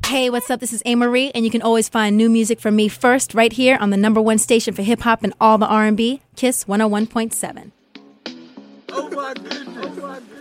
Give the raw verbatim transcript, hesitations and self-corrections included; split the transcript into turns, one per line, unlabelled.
Hey, what's up? This is A-Marie, and you can always find new music from me first right here on the number one station for hip-hop and all the R and B, Kiss one oh one point seven.
Oh, my goodness.